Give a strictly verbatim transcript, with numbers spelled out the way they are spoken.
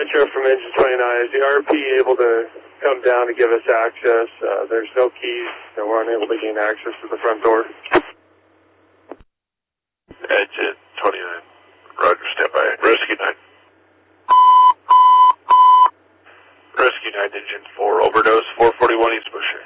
Metro from Engine twenty-nine. Is the R P able to come down to give us access? Uh, there's no keys, and we're unable to gain access to the front door. Engine twenty-nine. Roger, stand by. Rescue nine. Rescue nine, Engine four, overdose, four forty-one East Busher.